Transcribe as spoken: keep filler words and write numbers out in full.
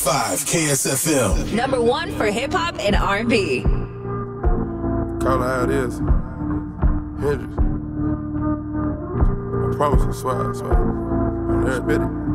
five K S F M. Number one for hip hop and R and B. Call it how it is. Hendrix. I promise, I swear, I swear. On every bit.